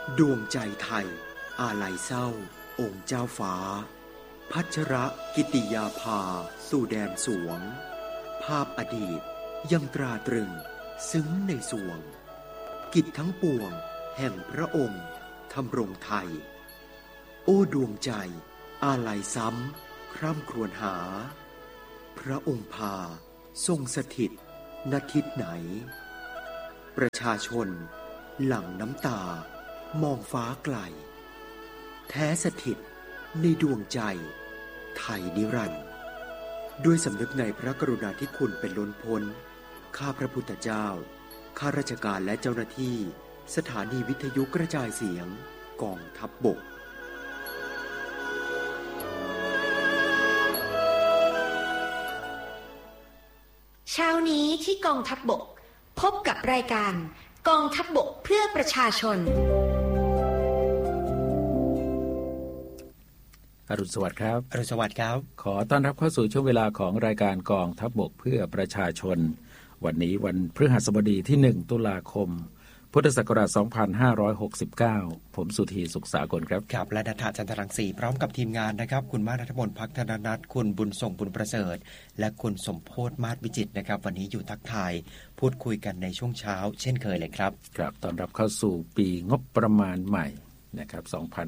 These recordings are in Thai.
ดวงใจไทยอาลัยเศร้าองค์เจ้าฟ้าพัชรกิติยาภาสู่แดนสวงภาพอดีตยังตราตรึงซึ้งในสวงกิจทั้งปวงแห่งพระองค์ทำรงไทยโอ้ดวงใจอาลัยซ้ำคร่ำครวญหาพระองค์พาทรงสถิตณทิศไหนประชาชนหลั่งน้ำตามองฟ้าไกลแท้สถิตในดวงใจไทยนิรันดร์ด้วยสำนึกในพระกรุณาธิคุณเป็นล้นพ้นข้าพระพุทธเจ้าข้าราชการและเจ้าหน้าที่สถานีวิทยุกระจายเสียงกองทัพบกเช้านี้ที่กองทัพบกพบกับรายการกองทัพบกเพื่อประชาชนอรุณสวัสดิ์ครับอรุณสวัสดิ์ครับขอต้อนรับเข้าสู่ช่วงเวลาของรายการกองทัพบกเพื่อประชาชนวันนี้วันพฤหัสบดีที่1ตุลาคมพุทธศักราช2569ผมสุธีสุขสากลครับครับและณัฐจันทรังสีพร้อมกับทีมงานนะครับคุณมานัฐพลภักธนนัทคุณบุญส่งบุญประเสริฐและคุณสมโพธิ์มาศวิจิตรนะครับวันนี้อยู่ทักทายพูดคุยกันในช่วงเช้าเช่นเคยเลยครับครับต้อนรับเข้าสู่ปีงบประมาณใหม่นะครับ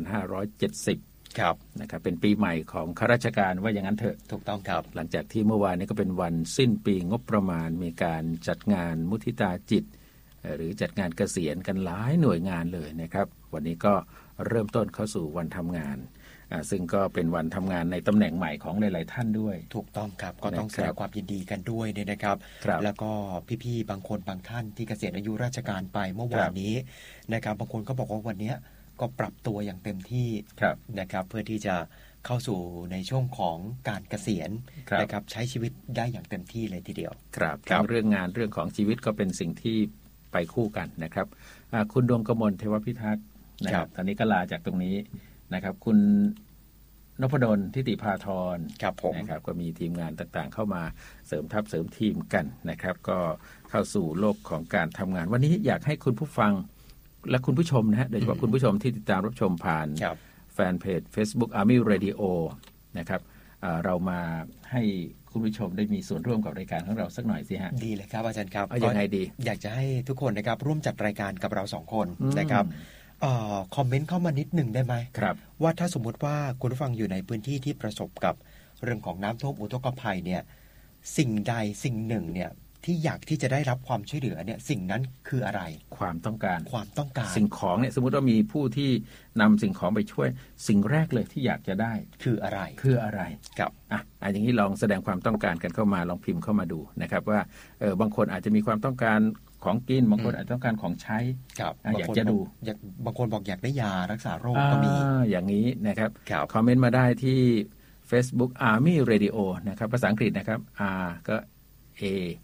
2570 ครับนะครับเป็นปีใหม่ของข้าราชการว่าอย่างนั้นเถอะถูกต้องครับหลังจากที่เมื่อวานนี้ก็เป็นวันสิ้นปีงบประมาณมีการจัดงานมุทิตาจิตหรือจัดงานเกษียณกันหลายหน่วยงานเลยนะครับวันนี้ก็เริ่มต้นเข้าสู่วันทำงานซึ่งก็เป็นวันทำงานในตำแหน่งใหม่ของหลายๆท่านด้วยถูกต้องครับก็ต้องแสดงความยินดีกันด้วยนะครับแล้วก็พี่ๆบางคนบางท่านที่เกษียณอายุราชการไปเมื่อวานนี้นะครับบางคนก็บอกว่าวันนี้ก็ปรับตัวอย่างเต็มที่นะครับเพื่อที่จะเข้าสู่ในช่วงของการเกษียณนะครับใช้ชีวิตได้อย่างเต็มที่เลยทีเดียวครับเรื่องงานเรื่องของชีวิตก็เป็นสิ่งที่ไปคู่กันนะครับคุณดวงกมลเทวพิทักษ์นะครับตอนนี้ก็ลาจากตรงนี้นะครับคุณนพดลทิติภาธรนะครับก็มีทีมงานต่างๆเข้ามาเสริมทัพเสริมทีมกันนะครับก็เข้าสู่โลกของการทำงานวันนี้อยากให้คุณผู้ฟังและคุณผู้ชมนะฮะโดยเฉพาะคุณผู้ชมที่ติดตามรับชมผ่านแฟนเพจ Facebook Army Radio นะครับเรามาให้คุณผู้ชมได้มีส่วนร่วมกับรายการของเราสักหน่อยสิฮะดีเลยครับอาจารย์ครับยังไงดีอยากจะให้ทุกคนนะครับร่วมจัดรายการกับเรา2คนนะครับคอมเมนต์เข้ามานิดหนึ่งได้ไหมครับว่าถ้าสมมุติว่าคุณผู้ฟังอยู่ในพื้นที่ที่ประสบกับเรื่องของน้ำท่วมอุทกภัยเนี่ยสิ่งใดสิ่งหนึ่งเนี่ยที่อยากที่จะได้รับความช่วยเหลือเนี่ยสิ่งนั้นคืออะไรความต้องการสิ่งของเนี่ยสมมุติว่ามีผู้ที่นำสิ่งของไปช่วยสิ่งแรกเลยที่อยากจะได้คืออะไรครับอย่างนี้ลองแสดงความต้องการกันเข้ามาลองพิมพ์เข้ามาดูนะครับว่าบางคนอาจจะมีความต้องการของกินบางคนอาจจะต้องการของใช้อยากจะดูบางคนบอกอยากได้ยารักษาโรคก็มีอย่างนี้นะครับคอมเมนต์มาได้ที่ Facebook Army Radio นะครับภาษาอังกฤษนะครับ R ก็ A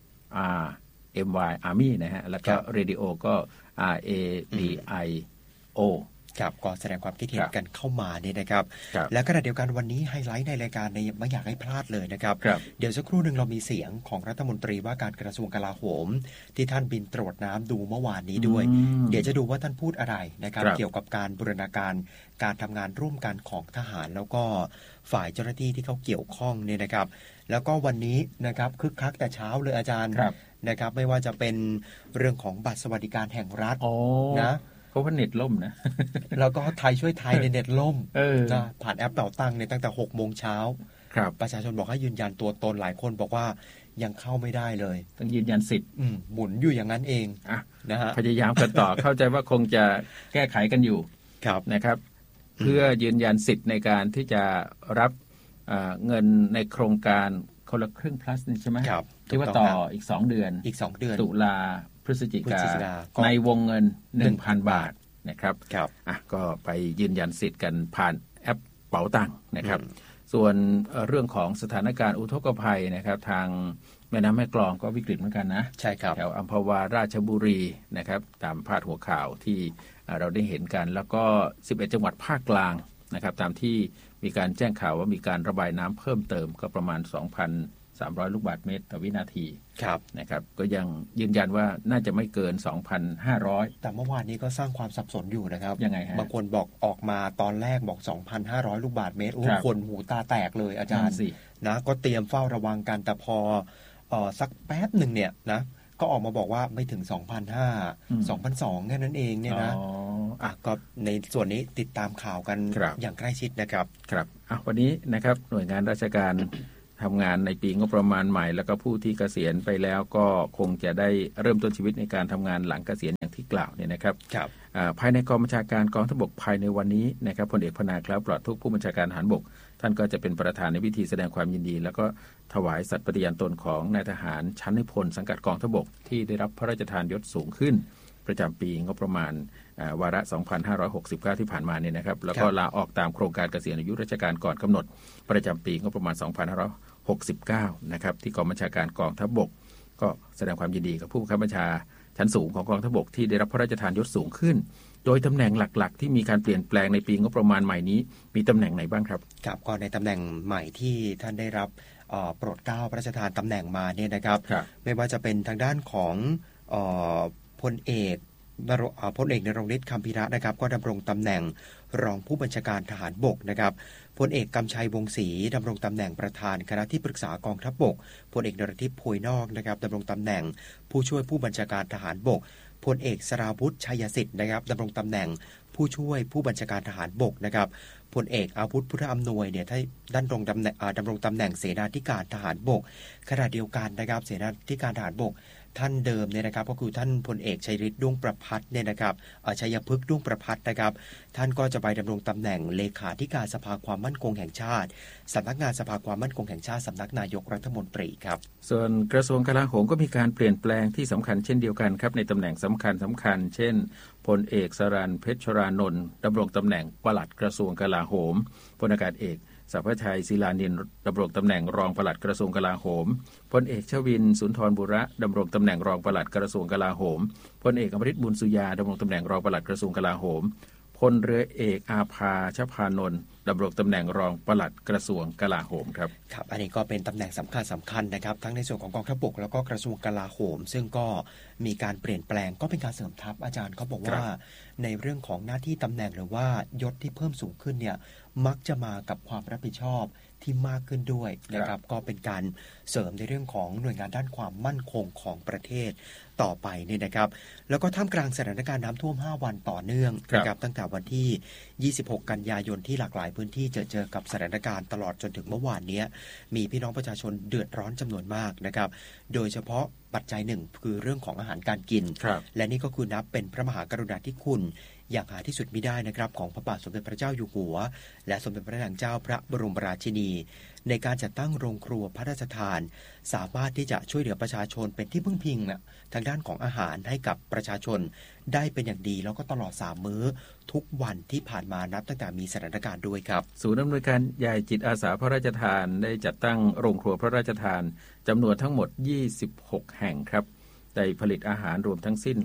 R M Y Army นะฮะแล้วก็ Radio ก็ R A D I O ครับก็แสดงความคิดเห็นกันเข้ามาเนี่ยนะครับแล้วขณะเดียวกันวันนี้ไฮไลท์ในรายการในไม่อยากให้พลาดเลยนะครับเดี๋ยวสักครู่หนึ่งเรามีเสียงของรัฐมนตรีว่าการกระทรวงกลาโหมที่ท่านบินตรวจน้ำดูเมื่อวานนี้ด้วยเดี๋ยวจะดูว่าท่านพูดอะไรนะครับเกี่ยวกับการบูรณาการการทำงานร่วมกันของทหารแล้วก็ฝ่ายเจ้าหน้าที่ที่เขาเกี่ยวข้องเนี่ยนะครับแล้วก็วันนี้นะครับคึกคักแต่เช้าเลยอาจารย์นะครับไม่ว่าจะเป็นเรื่องของบัตรสวัสดิการแห่งรัฐนะเพราะว่าเน็ตล่มนะแล้วก็ไทยช่วยไทยในเน็ตล่มนะผ่านแอปเป๋าตังค์ในตั้งแต่ 6:00 น.ประชาชนบอกให้ยืนยันตัวตนหลายคนบอกว่ายังเข้าไม่ได้เลยต้องยืนยันสิทธิ์หมุนอยู่อย่างนั้นเองนะฮะพยายามกันต่อ เข้าใจว่าคงจะแก้ไขกันอยู่นะครับเพื่อยืนยันสิทธิ์ในการที่จะรับเงินในโครงการคนละครึ่ง plus นี่ใช่ไหมที่ว่าต่ออีก2 เดือนตุลาพฤศจิกาในวงเงิน 1,000 บาทนะครับก็ไปยืนยันสิทธิ์กันผ่านแอปเป๋าตังค์นะครับส่วนเรื่องของสถานการณ์อุทกภัยนะครับทางแม่น้ำแม่กลองก็วิกฤตเหมือนกันนะใช่ครับแถวอัมพวาราชบุรีนะครับตามพาดหัวข่าวที่เราได้เห็นกันแล้วก็11จังหวัดภาคกลางนะครับตามที่มีการแจ้งข่าวว่ามีการระบายน้ำเพิ่มเติมก็ประมาณ 300 ลูกบาศก์เมตรต่อวินาทีครับนะครับก็ยังยืนยันว่าน่าจะไม่เกิน 2,500 แต่เมื่อวานนี้ก็สร้างความสับสนอยู่นะครับยังไงฮะบางคนบอกออกมาตอนแรกบอก 2,500 ลูกบาศก์เมตรโอ้คนหูตาแตกเลยอาจารย์นะก็เตรียมเฝ้าระวังกันแต่พอสักแป๊บหนึ่งเนี่ยนะก็ออกมาบอกว่าไม่ถึง 2,500 2,200 แค่นั้นเองเนี่ยนะก็ในส่วนนี้ติดตามข่าวกันอย่างใกล้ชิดนะครับครับวันนี้นะครับหน่วยงานราชการทำงานในปีงบประมาณใหม่แล้วก็ผู้ที่เกษียณไปแล้วก็คงจะได้เริ่มต้นชีวิตในการทำงานหลังเกษียณอย่างที่กล่าวเนี่ยนะครับภายในกองบัญชาการกองทัพบกภายในวันนี้นะครับพลเอกพนาคล้าวปลอดทุกข์ผู้บัญชาการทหารบกท่านก็จะเป็นประธานในพิธีแสดงความยินดีแล้วก็ถวายสัตย์ปฏิญาณตนของนายทหารชั้นในพลสังกัดกองทัพบกที่ได้รับพระราชทานยศสูงขึ้นประจำปีงบประมาณวาระ 2569 ที่ผ่านมาเนี่ยนะครับแล้วก็ลาออกตามโครงการเกษียณอายุราชการก่อนกำหนดประจำปีงบประมาณ 2569 นะครับที่กองบัญชาการกองทัพบกก็แสดงความยินดีกับผู้บังคับบัญชาชั้นสูงของกองทัพบกที่ได้รับพระราชทานยศสูงขึ้นโดยตำแหน่งหลักๆที่มีการเปลี่ยนแปลงในปีงบประมาณใหม่นี้มีตำแหน่งไหนบ้างครับครับก็ในตำแหน่งใหม่ที่ท่านได้รับโปรดเกล้าพระราชทานตำแหน่งมาเนี่ยนะครับไม่ว่าจะเป็นทางด้านของพลเอกนรงฤทธิ์คำพิระนะครับก็ดำรงตำแหน่งรองผู้บัญชาการทหารบกนะครับพลเอกกำชัยวงศ์ศรีดำรงตำแหน่งประธานคณะที่ปรึกษากองทัพบกพลเอกนรทิพย์โพยนอกนะครับดำรงตำแหน่งผู้ช่วยผู้บัญชาการทหารบกพลเอกสราวุธชัยสิทธิ์นะครับดำรงตำแหน่งผู้ช่วยผู้บัญชาการทหารบกนะครับพลเอกอาวุธพุทธอำนวยเนี่ยได้ดำรงตำแหน่งเสนาธิการทหารบกขณะเดียวกันนะครับเสนาธิการทหารบกท่านเดิมเนี่ยนะครับก็คือท่านพลเอกชัยฤทธิ์ด้วงประภัตเนี่ยนะครับชัยพฤกษ์ด้วงประภัตนะครับท่านก็จะไปดำรงตำแหน่งเลขาธิการสภาความมั่นคงแห่งชาติสำนักงานสภาความมั่นคงแห่งชาติสำนักนายกรัฐมนตรีครับส่วนกระทรวงกลาโหมก็มีการเปลี่ยนแปลงที่สำคัญเช่นเดียวกันครับในตำแหน่งสำคัญเช่นพลเอกสรัญเพชรรานนท์ดำรงตำแหน่งปลัดกระทรวงกลาโหมพลอากาศเอกสัพพชัยศิลานินดำรงตำแหน่งรองปลัดกระทรวงกลาโหมพลเอกชวินสุนทรบุระดำรงตำแหน่งรองปลัดกระทรวงกลาโหมพลเอกอมฤตบุญสุยาดำรงตำแหน่งรองปลัดกระทรวงกลาโหมพลเรือเอกอาภาชพานนท์ดำรงตำแหน่งรองปลัดกระทรวงกลาโหมครับครับอันนี้ก็เป็นตำแหน่งสำคัญนะครับทั้งในส่วนของกองทัพบกแล้วก็กระทรวงกลาโหมซึ่งก็มีการเปลี่ยนแปลงก็เป็นการเสริมทัพอาจารย์เขาบอกว่าในเรื่องของหน้าที่ตำแหน่งหรือว่ายศที่เพิ่มสูงขึ้นเนี่ยมักจะมากับความรับผิดชอบที่มากขึ้นด้วยนะครับก็เป็นการเสริมในเรื่องของหน่วยงานด้านความมั่นคงของประเทศต่อไปนี่นะครับแล้วก็ท่ามกลางสถานการณ์น้ำท่วม5วันต่อเนื่องนะครับตั้งแต่วันที่26กันยายนที่หลากหลายพื้นที่เจอกับสถานการณ์ตลอดจนถึงเมื่อวานนี้มีพี่น้องประชาชนเดือดร้อนจำนวนมากนะครับโดยเฉพาะปัจจัยหนึ่งคือเรื่องของอาหารการกินและนี่ก็คือนับเป็นพระมหากรุณาธิคุณอย่างหาที่สุดมิได้นะครับของพระบาทสมเด็จพระเจ้าอยู่หัวและสมเด็จพระนางเจ้าพระบรมราชินีในการจัดตั้งโรงครัวพระราชทานสามารถที่จะช่วยเหลือประชาชนเป็นที่พึ่งพิงทางด้านของอาหารให้กับประชาชนได้เป็นอย่างดีแล้วก็ตลอด3มื้อทุกวันที่ผ่านมานับตั้งแต่มีสถานการณ์ด้วยครับศูนย์อำนวยการใหญ่จิตอาสาพระราชทานได้จัดตั้งโรงครัวพระราชทานจำนวนทั้งหมด26แห่งครับได้ผลิตอาหารรวมทั้งสิ้น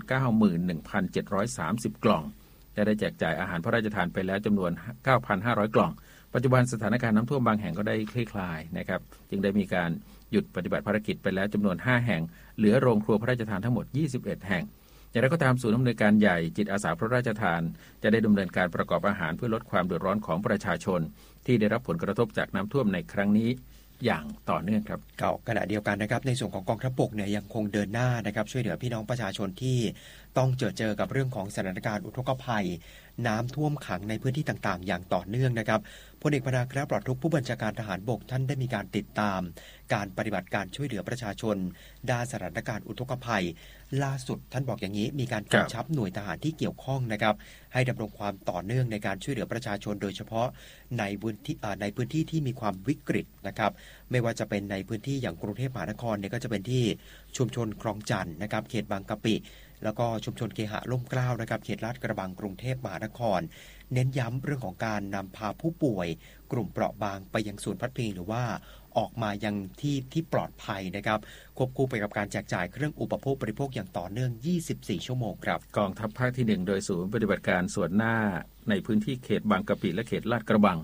91,730 กล่องและได้แจกจ่ายอาหารพระราชทานไปแล้วจำนวน 9,500 กล่องปัจจุบันสถานการณ์น้ำท่วมบางแห่งก็ได้คลี่คลายนะครับจึงได้มีการหยุดปฏิบัติภารกิจไปแล้วจำนวน5แห่งเหลือโรงครัวพระราชทานทั้งหมด21แห่งอย่างไรก็ตามศูนย์อำนวยการใหญ่จิตอาสาพระราชทานจะได้ดำเนินการประกอบอาหารเพื่อลดความเดือดร้อนของประชาชนที่ได้รับผลกระทบจากน้ำท่วมในครั้งนี้อย่างต่อเนื่องครับขณะเดียวกันนะครับในส่วนของกองทัพบกเนี่ยยังคงเดินหน้านะครับช่วยเหลือพี่น้องประชาชนที่ต้องเจอกับเรื่องของสถานการณ์อุทกภัยน้ำท่วมขังในพื้นที่ต่างๆอย่างต่อเนื่องนะครับพลเอกพนาคล้าวปลอดทุกข์ผู้บัญชาการทหารบกท่านได้มีการติดตามการปฏิบัติการช่วยเหลือประชาชนด้านสถานการณ์อุทกภัยล่าสุดท่านบอกอย่างนี้มีการกำชับหน่วยทหารที่เกี่ยวข้องนะครับให้ดำรงความต่อเนื่องในการช่วยเหลือประชาชนโดยเฉพาะในพื้นที่ที่มีความวิกฤตนะครับไม่ว่าจะเป็นในพื้นที่อย่างกรุงเทพมหานครเนี่ยก็จะเป็นที่ชุมชนคลองจันทน์นะครับเขตบางกะปิแล้วก็ชุมชนเคหะร่มเกล้านะครับเขตลาดกระบังกรุงเทพมหานครเน้นย้ำเรื่องของการนำพาผู้ป่วยกลุ่มเปราะบางไปยังศูนย์พักพิงหรือว่าออกมายังที่ปลอดภัยนะครับควบคู่ไปกับการแจกจ่ายเครื่องอุปโภคบริโภคอย่างต่อเนื่อง24ชั่วโมงครับกองทัพภาคที่1โดยศูนย์ปฏิบัติการส่วนหน้าในพื้นที่เขตบางกะปิและเขตลาดกระบัง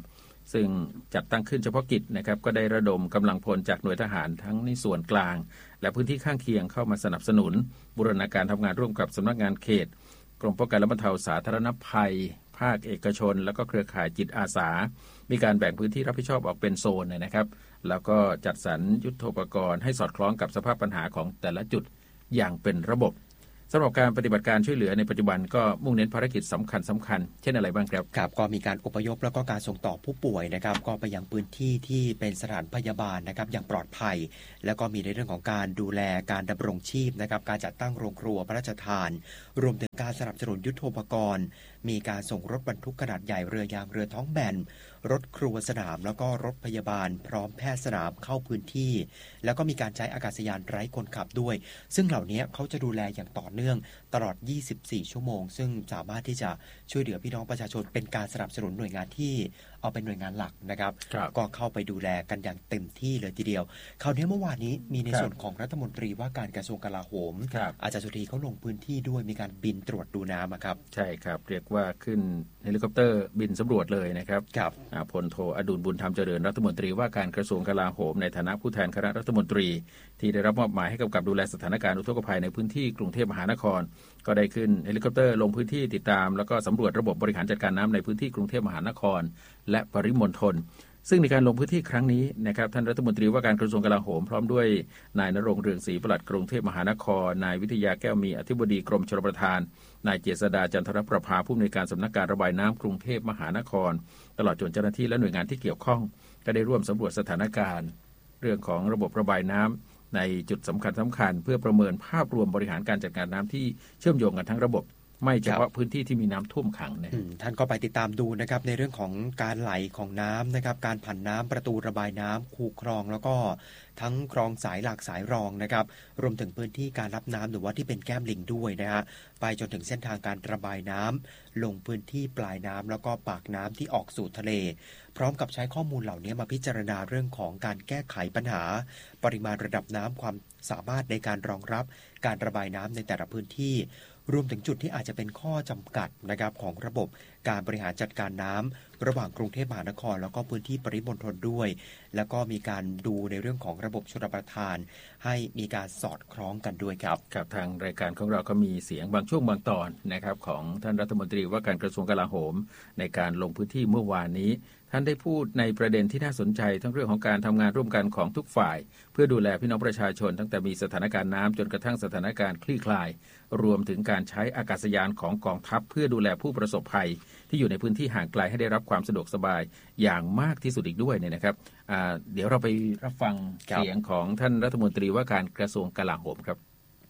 ซึ่งจัดตั้งขึ้นเฉพาะกิจนะครับก็ได้ระดมกำลังพลจากหน่วยทหารทั้งในส่วนกลางและพื้นที่ข้างเคียงเข้ามาสนับสนุนบูรณาการทำงานร่วมกับสำนักงานเขตกรมป้องกันและบรรเทาสาธารณภัยภาคเอกชนและก็เครือข่ายจิตอาสามีการแบ่งพื้นที่รับผิดชอบออกเป็นโซนนะครับแล้วก็จัดสรรยุทโธปกรณ์ให้สอดคล้องกับสภาพปัญหาของแต่ละจุดอย่างเป็นระบบสำหรับการปฏิบัติการช่วยเหลือในปัจจุบันก็มุ่งเน้นภารกิจสำคัญเช่นอะไรบ้างครับครับก็มีการอพยพแล้วก็การส่งต่อผู้ป่วยนะครับก็ไปยังพื้นที่ที่เป็นสถานพยาบาลนะครับอย่างปลอดภัยแล้วก็มีในเรื่องของการดูแลการดำรงชีพนะครับการจัดตั้งโรงครัวพระราชทานรวมถึงการสนับสนุนยุทโธปกรณ์มีการส่งรถบรรทุกขนาดใหญ่เรือยางเรือท้องแบนรถครัวสนามแล้วก็รถพยาบาลพร้อมแพทย์สนามเข้าพื้นที่แล้วก็มีการใช้อากาศยานไร้คนขับด้วยซึ่งเหล่านี้เขาจะดูแลอย่างต่อเนื่องตลอด24ชั่วโมงซึ่งสามารถที่จะช่วยเหลือพี่น้องประชาชนเป็นการสนับสนุนหน่วยงานที่เอาเป็นหน่วยงานหลักนะครับก็เข้าไปดูแลกันอย่างเต็มที่เลยทีเดียวคราวนี้เมื่อวานนี้มีในส่วนของรัฐมนตรีว่าการกระทรวงกลาโหมอาจารย์สุธีเขาลงพื้นที่ด้วยมีการบินตรวจดูน้ำครับใช่ครับเรียกว่าขึ้นเฮลิคอปเตอร์บินสำรวจเลยนะครับพลโทอดุลบุญธรรมเจริญรัฐมนตรีว่าการกระทรวงกลาโหมในฐานะผู้แทนคณะรัฐมนตรีที่ได้รับมอบหมายให้กำกับดูแลสถานการณ์อุทกภัยในพื้นที่กรุงเทพมหานครก็ได้ขึ้นเฮลิคอปเตอร์ลงพื้นที่ติดตามแล้วก็สำรวจระบบบริหารจัดการน้ำในพื้นที่กรุงเทพมหานครและปริมณฑลซึ่งในการลงพื้นที่ครั้งนี้นะครับท่านรัฐมนตรีว่าการกระทรวงกลาโหมพร้อมด้วยนายณรงค์เรืองศรีปลัดกรุงเทพมหานครนายวิทยาแก้วมีอธิบดีกรมชลประทานนายเจษฎาจันทรประภาผู้อำนวยการสำนักการระบายน้ำกรุงเทพมหานครตลอดจนเจ้าหน้าที่และหน่วยงานที่เกี่ยวข้องก็ได้ร่วมสำรวจสถานการณ์เรื่องของระบบระบายน้ำในจุดสำคัญเพื่อประเมินภาพรวมบริหารการจัดการน้ำที่เชื่อมโยงกันทั้งระบบไม่เฉพาะพื้นที่ที่มีน้ำท่วมขังนะท่านก็ไปติดตามดูนะครับในเรื่องของการไหลของน้ำนะครับการผันน้ำประตูระบายน้ำคูคลองแล้วก็ทั้งคลองสายหลักสายรองนะครับรวมถึงพื้นที่การรับน้ำหรือว่าที่เป็นแก้มลิงด้วยนะฮะไปจนถึงเส้นทางการระบายน้ำลงพื้นที่ปลายน้ำแล้วก็ปากน้ำที่ออกสู่ทะเลพร้อมกับใช้ข้อมูลเหล่านี้มาพิจารณาเรื่องของการแก้ไขปัญหาปริมาณระดับน้ำความสามารถในการรองรับการระบายน้ำในแต่ละพื้นที่รวมถึงจุดที่อาจจะเป็นข้อจำกัดนะครับของระบบการบริหารจัดการน้ำระหว่างกรุงเทพมหานครแล้วก็พื้นที่ปริมณฑลด้วยแล้วก็มีการดูในเรื่องของระบบชลประทานให้มีการสอดคล้องกันด้วยครับครับทางรายการของเราก็มีเสียงบางช่วงบางตอนนะครับของท่านรัฐมนตรีว่าการกระทรวงกลาโหมในการลงพื้นที่เมื่อวานนี้ท่านได้พูดในประเด็นที่น่าสนใจทั้งเรื่องของการทำงานร่วมกันของทุกฝ่ายเพื่อดูแลพี่น้องประชาชนตั้งแต่มีสถานการณ์น้ำจนกระทั่งสถานการณ์คลี่คลายรวมถึงการใช้อากาศยานของกองทัพเพื่อดูแลผู้ประสบภัยที่อยู่ในพื้นที่ห่างไกลให้ได้รับความสะดวกสบายอย่างมากที่สุดอีกด้วยเนี่ยนะครับเดี๋ยวเราไปรับฟังเสียงของท่านรัฐมนตรีว่าการกระทรวงกลาโหมครับ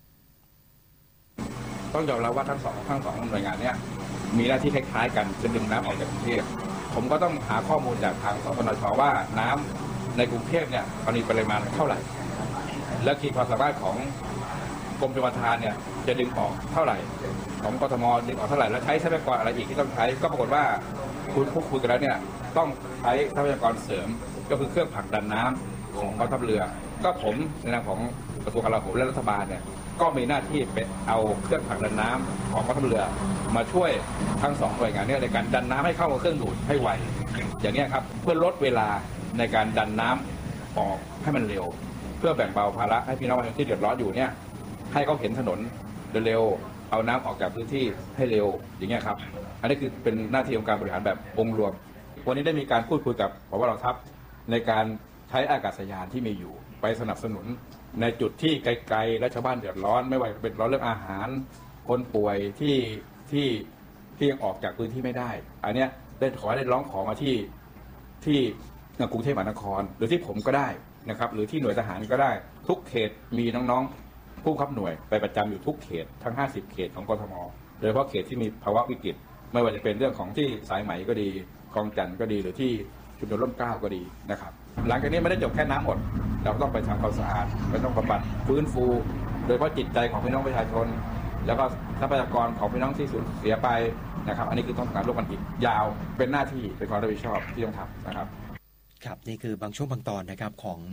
ต้องยอมรับว่าทั้งสองหน่วยงานนี้มีหน้าที่คล้ายๆกันจะดึงน้ำออกจากกรุงเทพผมก็ต้องหาข้อมูลจากทางสปนช.ว่าน้ำในกรุงเทพเนี่ยมีปริมาณเท่าไหร่และขีดความสามารถของกรมชลประทานเนี่ยจะดึงออกเท่าไหร่ของกทมดึงออกเท่าไหร่แล้วใช้ทรัพยากรอะไรอีกที่ต้องใช้ก็ปรากฏว่าคุยกันแล้วเนี่ยต้องใช้ทรัพยากรเสริมก็คือเครื่องผลักดันน้ำของกองทัพเรือก็ผมในนามของกระทรวงกลาโหมและรัฐบาลเนี่ยก็มีหน้าที่เป็นเอาเครื่องผลักดันน้ำของกองทัพเรือมาช่วยทั้ง2หน่วยงานนี้ในการดันน้ำให้เข้ากับเครื่องดูดให้ไวอย่างนี้ครับเพื่อลดเวลาในการดันน้ำออกให้มันเร็วเพื่อแบ่งเบาภาระให้พี่น้องประชาชนที่เดือดร้อนอยู่เนี่ยให้เขาเห็นถนนเร็วเอาน้ำออกจากพื้นที่ให้เร็วอย่างนี้ครับอันนี้คือเป็นหน้าที่ของการบริหารแบบองค์รวมวันนี้ได้มีการพูดคุยกับผบ.เหล่าทัพในการใช้อากาศยานที่มีอยู่ไปสนับสนุนในจุดที่ไกลๆและชาวบ้านเดือดร้อนไม่ว่าจะเป็นร้อนเรื่องอาหารคนป่วยที่ยังออกจากพื้นที่ไม่ได้อันเนี้ยได้ร้องขอมาที่กรุงเทพมหานครหรือที่ผมก็ได้นะครับหรือที่หน่วยทหารก็ได้ทุกเขตมีน้องๆผู้บังคับหน่วยไปประจำอยู่ทุกเขตทั้ง50เขตของกทมโดยเฉพาะเขตที่มีภาวะวิกฤตไม่ว่าจะเป็นเรื่องของที่สายไหมก็ดีคลองจันทน์ก็ดีหรือที่ชุมชนร่มเกล้าก็ดีนะครับหลังจากนี้ไม่ได้จบแค่น้ำหมดเราต้องไปทำความสะอาดไปต้องบำบัดฟื้นฟูโดยเฉพาะจิตใจของพี่น้องประชาชนแล้วก็ทรัพยากรของพี่น้องที่สูญเสียไปนะครับอันนี้คือต้องทำงานร่วมกันอีกยาวเป็นหน้าที่เป็นความรับผิดชอบที่ต้องทำนะครับครับนี่คือบางช่วงบางตอนนะครับของ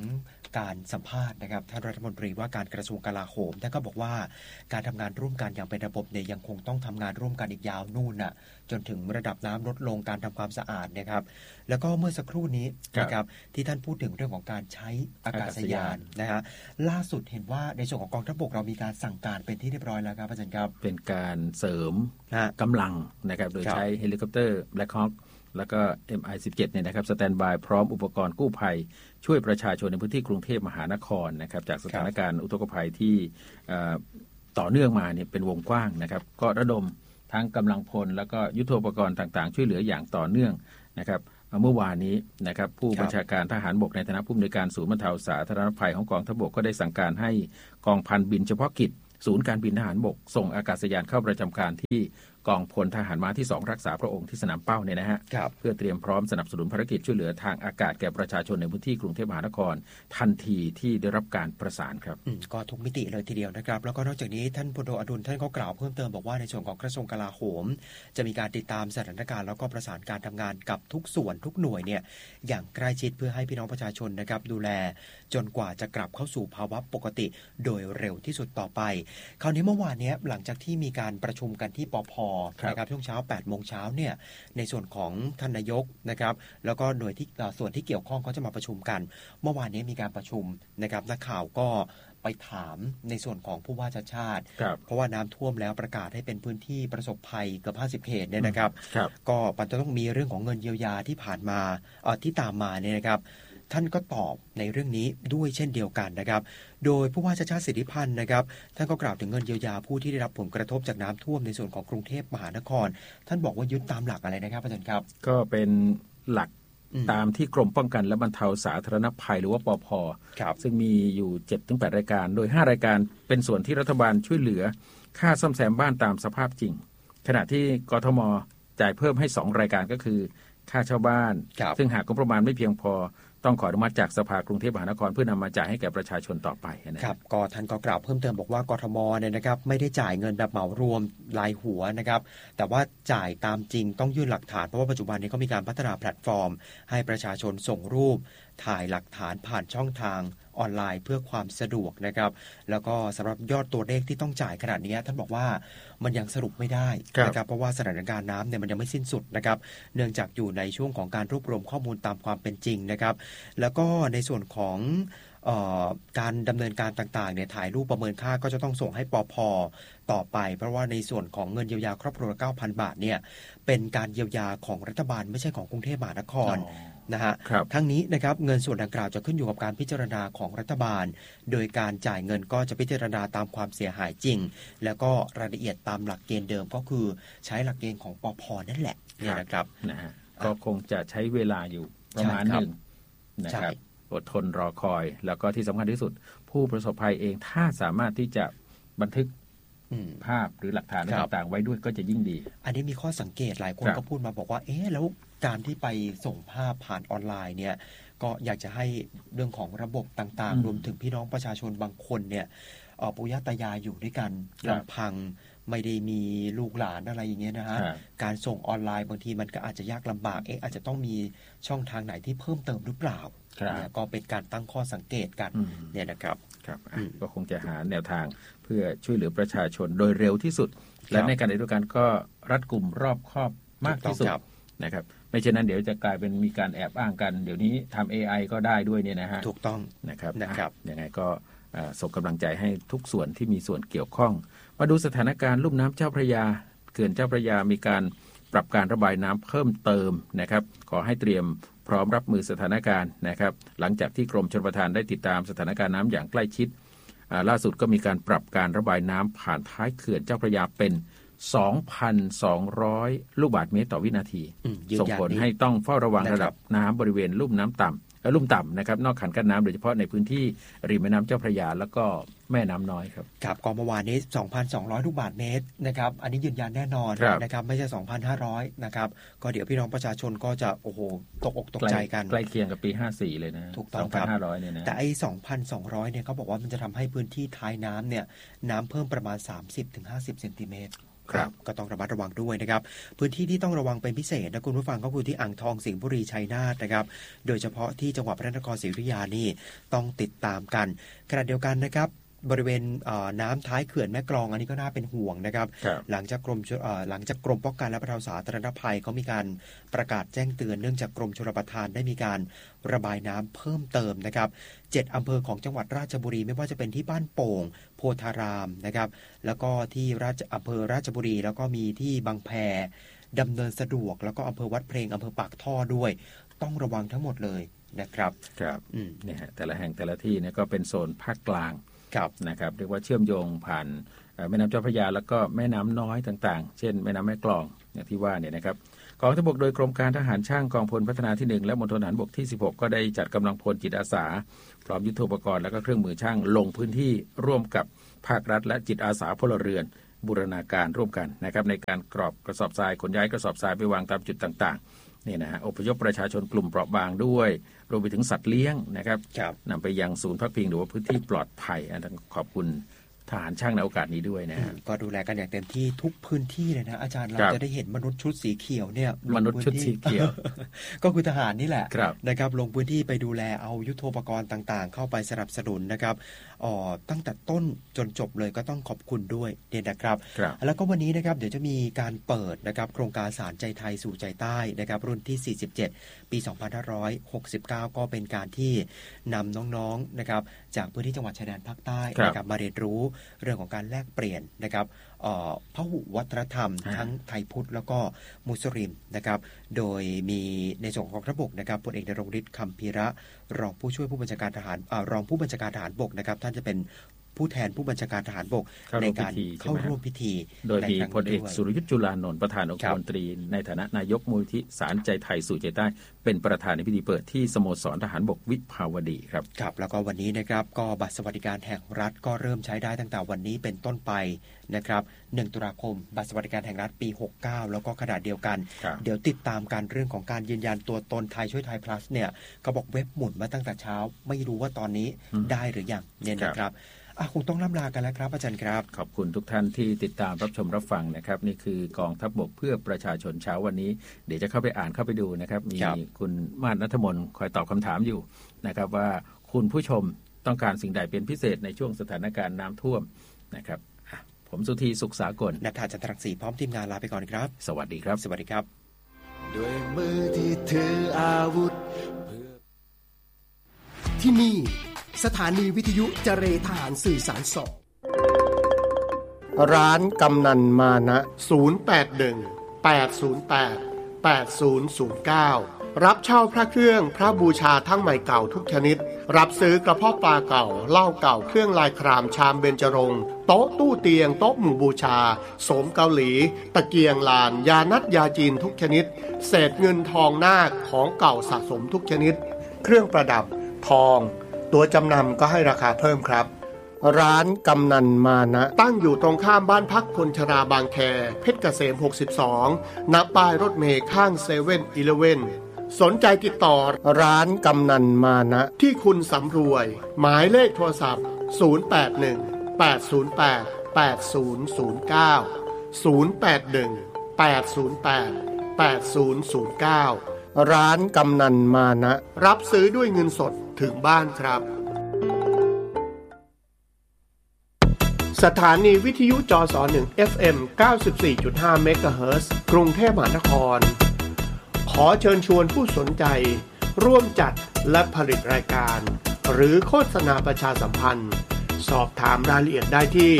การสัมภาษณ์นะครับท่านรัฐมนตรีว่าการกระทรวงกลาโหมท่านก็บอกว่าการทำงานร่วมกันอย่างเป็นระบบเนี่ยยังคงต้องทำงานร่วมกันอีกยาวนู่นน่ะจนถึงระดับน้ำลดลงการทำความสะอาดนะครับแล้วก็เมื่อสักครู่นี้นะครับที่ท่านพูดถึงเรื่องของการใช้อากาศยานนะฮะล่าสุดเห็นว่าในส่วนของกองทัพบกเรามีการสั่งการเป็นที่เรียบร้อยแล้วครับอาจารย์ครับเป็นการเสริมกำลังนะครับโดยใช้เฮลิคอปเตอร์ Black Hawk แล้วก็ MI-17 เนี่ยนะครับสแตนด์บายพร้อมอุปกรณ์กู้ภัยช่วยประชาชนในพื้นที่กรุงเทพมหานครนะครับจากสถานการณ์อุทกภัยที่ต่อเนื่องมาเนี่ยเป็นวงกว้างนะครับก็ระดมทั้งกำลังพลแล้วก็ยุทโธปกรณ์ต่างๆช่วยเหลืออย่างต่อเนื่องนะครับเมื่อวานนี้นะครับผู้บัญชาการทหารบกในฐานะผู้อำนวยการศูนย์บรรเทาสาธารณภัยของกองทัพบกก็ได้สั่งการให้กองพันบินเฉพาะกิจศูนย์การบินทหารบกส่งอากาศยานเข้าประจำการที่กองพลทหารม้าที่2รักษาพระองค์ที่สนามเป้าเนี่ยนะฮะเพื่อเตรียมพร้อมสนับสนุนภารกิจช่วยเหลือทางอากาศแก่ประชาชนในพื้นที่กรุงเทพมหานครทันทีที่ได้รับการประสานครับก็ทุกมิติเลยทีเดียวนะครับแล้วก็นอกจากนี้ท่านพลโทอดุลท่านก็กล่าวเพิ่มเติมบอกว่าในส่วนของกระทรวงกลาโหมจะมีการติดตามสถานการณ์แล้วก็ประสานการทำงานกับทุกส่วนทุกหน่วยเนี่ยอย่างใกล้ชิดเพื่อให้พี่น้องประชาชนนะครับดูแลจนกว่าจะกลับเข้าสู่ภาวะปกติโดยเร็วที่สุดต่อไปคราวนี้เมื่อวานนี้หลังจากที่มีการประชุมกันที่ปภ.นะครับช่วงเช้า 8 โมงเช้าเนี่ยในส่วนของท่านนายกนะครับแล้วก็หน่วยที่ส่วนที่เกี่ยวข้องเขาจะมาประชุมกันเมื่อวานนี้มีการประชุมนะครับนักข่าวก็ไปถามในส่วนของผู้ว่าชาติเพราะว่าน้ำท่วมแล้วประกาศให้เป็นพื้นที่ประสบภัยเกือบ50 เขตเนี่ยนะครับก็มันจะต้องมีเรื่องของเงินเยียวยาที่ผ่านมาที่ตามมาเนี่ยนะครับท่านก็ตอบในเรื่องนี้ด้วยเช่นเดียวกันนะครับโดยผู้ว่าชาติสิทธิพันธ์นะครับท่านก็กล่าวถึงเงินเยียวยาผู้ที่ได้รับผลกระทบจากน้ำท่วมในส่วนของกรุงเทพมหานครท่านบอกว่ายึดตามหลักอะไรนะครับอาจารย์ครับก็เป็นหลักตามที่กรมป้องกันและบรรเทาสาธารณภัยหรือว่าปภ.ซึ่งมีอยู่ 7-8 รายการโดย5รายการเป็นส่วนที่รัฐบาลช่วยเหลือค่าซ่อมแซมบ้านตามสภาพจริงขณะที่กทม.จ่ายเพิ่มให้2รายการก็คือค่าเช่าบ้านซึ่งหากงบประมาณไม่เพียงพอต้องขออนุมัติจากสภากรุงเทพมหานครเพื่อนำมาจ่ายให้แก่ประชาชนต่อไปนะครับก็ท่านก็กล่าวเพิ่มเติมบอกว่ากทมเนี่ยนะครับไม่ได้จ่ายเงินแบบเหมารวมรายหัวนะครับแต่ว่าจ่ายตามจริงต้องยื่นหลักฐานเพราะว่าปัจจุบันนี้ก็มีการพัฒนาแพลตฟอร์มให้ประชาชนส่งรูปถ่ายหลักฐานผ่านช่องทางออนไลน์เพื่อความสะดวกนะครับแล้วก็สำหรับยอดตัวเลขที่ต้องจ่ายขนาดนี้ท่านบอกว่ามันยังสรุปไม่ได้นะครับเพราะว่าสถานการณ์น้ำเนี่ยมันยังไม่สิ้นสุดนะครับเนื่องจากอยู่ในช่วงของการรวบรวมข้อมูลตามความเป็นจริงนะครับแล้วก็ในส่วนของการดำเนินการต่างๆเนี่ยถ่ายรูปประเมินค่าก็จะต้องส่งให้ปภ.ต่อไปเพราะว่าในส่วนของเงินเยียวยาครอบครัวละ 9,000 บาทเนี่ยเป็นการเยียวยาของรัฐบาลไม่ใช่ของกรุงเทพมหานครนะฮะทั้งนี้นะครับเงินส่วนดังกล่าวจะขึ้นอยู่กับการพิจารณาของรัฐบาลโดยการจ่ายเงินก็จะพิจารณาตามความเสียหายจริงแล้วก็รายละเอียดตามหลักเกณฑ์เดิมก็คือใช้หลักเกณฑ์ของปภ.นั่นแหละเนี่ยนะครับนะฮะก็คงจะใช้เวลาอยู่ประมาณนึงนะครับอดทนรอคอยแล้วก็ที่สำคัญที่สุดผู้ประสบภัยเองถ้าสามารถที่จะบันทึกภาพหรือหลักฐานต่างๆไว้ด้วยก็จะยิ่งดีอันนี้มีข้อสังเกตหลายคนก็พูดมาบอกว่าแล้วการที่ไปส่งภาพผ่านออนไลน์เนี่ยก็อยากจะให้เรื่องของระบบต่างๆรวมถึงพี่น้องประชาชนบางคนเนี่ยปู่ย่าตายายอยู่ด้วยกันลำพังไม่ได้มีลูกหลานอะไรอย่างเงี้ยนะฮะการส่งออนไลน์บางทีมันก็อาจจะยากลำบากอาจจะต้องมีช่องทางไหนที่เพิ่มเติมหรือเปล่าเนี่ยก็เป็นการตั้งข้อสังเกตกันเนี่ยนะครับก็คงจะหาแนวทางเพื่อช่วยเหลือประชาชนโดยเร็วที่สุดและในการเดียวกันก็รัดกุมรอบคอบมากที่สุดนะครับไม่เช่นนั้นเดี๋ยวจะกลายเป็นมีการแอบอ้างกันเดี๋ยวนี้ทำ AI ก็ได้ด้วยเนี่ยนะฮะถูกต้องนะครับยังไงก็ส่งกำลังใจให้ทุกส่วนที่มีส่วนเกี่ยวข้องมาดูสถานการณ์ลุ่มน้ำเจ้าพระยาเขื่อนเจ้าพระยามีการปรับการระบายน้ำเพิ่มเติมนะครับขอให้เตรียมพร้อมรับมือสถานการณ์นะครับหลังจากที่กรมชลประทานได้ติดตามสถานการณ์น้ำอย่างใกล้ชิดล่าสุดก็มีการปรับการระบายน้ำผ่านท้ายเขื่อนเจ้าพระยาเป็น 2,200 ลูกบาศก์เมตรต่อวินาทีส่งผลให้ต้องเฝ้าระวังระดับน้ำบริเวณลุ่มน้ำต่ำลุ่มต่ำนะครับนอกคันกั้นน้ำโดยเฉพาะในพื้นที่ริมแม่น้ำเจ้าพระยาแล้วก็แม่น้ำน้อยครับครับก็เมื่อวานนี้ 2,200 ลูกบาศก์เมตรนะครับอันนี้ยืนยันแน่นอนนะครับไม่ใช่ 2,500 นะครับก็เดี๋ยวพี่น้องประชาชนก็จะโอ้โหตกอกตกใจกันใกล้เคียงกับปี 54 เลยนะถูกต้องครับ 2,500 เนี่ยนะแต่ไอ้ 2,200 เนี่ยเขาบอกว่ามันจะทำให้พื้นที่ท้ายน้ำเนี่ยน้ำเพิ่มประมาณ 30-50 เซนติเมตรก็ต้องระมัดระวังด้วยนะครับพื้นที่ที่ต้องระวังเป็นพิเศษนะคุณผู้ฟังก็คือที่อ่างทองสิงห์บุรีชัยนาทนะครับโดยเฉพาะที่จังหวัดพระนครศรีอยุธยานี่ต้องติดตามกันขณะเดียวกันนะครับบริเวณน้ำท้ายเขื่อนแม่กลองอันนี้ก็น่าเป็นห่วงนะครับหลังจากกรมป้องกันและบรรเทาสาธารณภัยเขามีการประกาศแจ้งเตือนเนื่องจากกรมชลประทานได้มีการระบายน้ำเพิ่มเติมนะครับ7อำเภอของจังหวัดราชบุรีไม่ว่าจะเป็นที่บ้านโป่งโพธารามนะครับแล้วก็ที่อำเภอราชบุรีแล้วก็มีที่บางแพดำเนินสะดวกแล้วก็อำเภอวัดเพลงอำเภอปากท่อด้วยต้องระวังทั้งหมดเลยนะครับเนี่ยฮะแต่ละแห่งแต่ละที่เนี่ยก็เป็นโซนภาคกลางนะครับเรียกว่าเชื่อมโยงผ่านแม่น้ำเจ้าพระยาแล้วก็แม่น้ำน้อยต่างๆเช่นแม่น้ำแม่กลองอย่างที่ว่าเนี่ยนะครับกองทัพบกโดยกรมการทหารช่างกองพลพัฒนาที่1และมณฑลทหารบกที่16ก็ได้จัดกำลังพลจิตอาสาพร้อมยุทโธปกรณ์และก็เครื่องมือช่างลงพื้นที่ร่วมกับภาครัฐและจิตอาสาพลเรือนบูรณาการร่วมกันนะครับในการกรอบกระสอบทรายขนย้ายกระสอบทรายไปวางตามจุดต่างๆนี่นะฮะอพยพประชาชนกลุ่มเปราะบางด้วยรวมไปถึงสัตว์เลี้ยงนะครับนำไปยังศูนย์พักพิงหรือว่าพื้นที่ปลอดภัยขอบคุณทหารช่างในโอกาสนี้ด้วยนะก็ดูแลกันอย่างเต็มที่ทุกพื้นที่เลยนะอาจารย์เราจะได้เห็นมนุษย์ชุดสีเขียวเนี่ยมนุษย์ชุดสีเขียวก็คือทหารนี่แหละนะครับลงพื้นที่ไปดูแลเอายุทโธปกรณ์ต่างๆเข้าไปสนับสนุนนะครับตั้งแต่ต้นจนจบเลยก็ต้องขอบคุณด้วยเนี่ยนะครับแล้วก็วันนี้นะครับเดี๋ยวจะมีการเปิดนะครับโครงการสารใจไทยสู่ใจใต้นะครับรุ่นที่47ปี2569ก็เป็นการที่นำน้องๆนะครับจากพื้นที่จังหวัดชายแดนภาคใต้นะครับมาเรียนรู้เรื่องของการแลกเปลี่ยนนะครับพหุวัฒนธรรมทั้งไทยพุทธแล้วก็มุสลิมนะครับโดยมีในส่วนของกองทัพบกนะครับพลเอกนรงค์ฤทธิ์คำพีระรองผู้ช่วยผู้บัญชาการทหารรองผู้บัญชาการทหารบกนะครับท่านจะเป็นผู้แทนผู้บัญชาการทหารบกในการเข้าร่วมพิธีโดยมีพลเอกสุรยุทธจุลานนท์ประธานองคมนตรีในฐานะนายกมูลนิธิสารใจไทยสู่ใจใต้เป็นประธานในพิธีเปิดที่สโมสรทหารบกวิภาวดีครับครับแล้วก็วันนี้นะครับก็บัตรสวัสดิการแห่งรัฐก็เริ่มใช้ได้ตั้งแต่วันนี้เป็นต้นไปนะครับ1ตุลาคมบัตรสวัสดิการแห่งรัฐปี69แล้วก็ขณะเดียวกันเดี๋ยวติดตามการเรื่องของการยืนยันตัวตนไทยช่วยไทย plus เนี่ยเขาบอกเว็บหมุนมาตั้งแต่เช้าไม่รู้ว่าตอนนี้ได้หรือยังเนี่ยนะครับคงต้องล่ำลากันแล้วครับอาจารย์ครับขอบคุณทุกท่านที่ติดตามรับชมรับฟังนะครับนี่คือกองทัพบกเพื่อประชาชนเช้าวันนี้เดี๋ยวจะเข้าไปอ่านเข้าไปดูนะครับมีคุณมาศณัฐมนคอยตอบคำถามอยู่นะครับว่าคุณผู้ชมต้องการสิ่งใดเป็นพิเศษในช่วงสถานการณ์น้ำท่วมนะครับผมสุธีสุขสากลณัฐาจันทรังสีพร้อมทีมงานลาไปก่อนครับสวัสดีครับสวัสดีครับด้วยมือที่ถืออาวุธที่นี่สถานีวิทยุเจรทหารสื่อสาร2ร้านกำนันมานะ081-808-8009รับเช่าพระเครื่องพระบูชาทั้งใหม่เก่าทุกชนิดรับซื้อกระเพาะปลาเก่าเหล้าเก่าเครื่องลายครามชามเบญจรงค์โต๊ะตู้เตียงโต๊ะหมู่บูชาโสมเกาหลีตะเกียงลานยานัดยาจีนทุกชนิดเศษเงินทองนาคของเก่าสะสมทุกชนิดเครื่องประดับทองตัวจำนำก็ให้ราคาเพิ่มครับร้านกำนันมานะตั้งอยู่ตรงข้ามบ้านพักคนชราบางแคเพชรเกษม62ณป้ายรถเมล์ข้าง7-Elevenสนใจติดต่อร้านกำนันมานะที่คุณสำรวยหมายเลขโทรศัพท์081-808-8009 ร้านกำนันมานะรับซื้อด้วยเงินสดถึงบ้านครับสถานีวิทยุจส1 FM 94.5 เมกะเฮิรตซ์กรุงเทพมหานครขอเชิญชวนผู้สนใจร่วมจัดและผลิตรายการหรือโฆษณาประชาสัมพันธ์สอบถามรายละเอียดได้ที่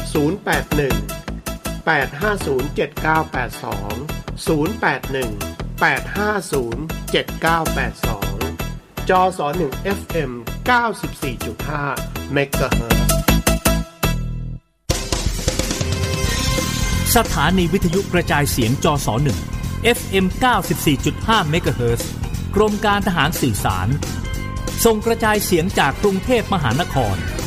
081-850-7982 จส1 FM 94.5 เมกะเฮิรตซ์สถานีวิทยุกระจายเสียงจส1 FM 94.5 เมกะเฮิรตซ์กรมการทหารสื่อสารส่งกระจายเสียงจากกรุงเทพมหานคร